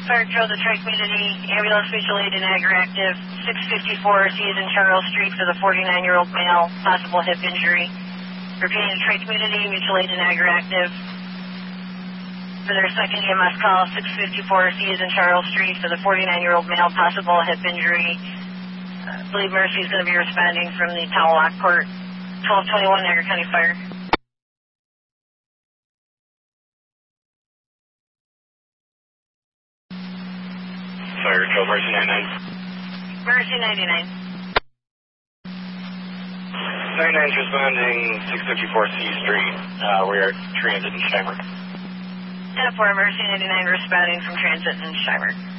Fire Control, the Tri-Community, ambulance mutual aid and Niagara active, 654 C is in Charles Street for the 49-year-old male, possible hip injury. Repeating the Tri-Community, mutual aid and Niagara active. For their second EMS call, 654 C is in Charles Street for the 49-year-old male, possible hip injury. I believe Mercy is going to be responding from the Towel Court, 1221 Niagara County Fire. Fire Control, Mercy 99. Mercy 99. 99's responding, 654 C Street. We are transit in Shimer. 10-4, Mercy 99 responding from transit in Shimer.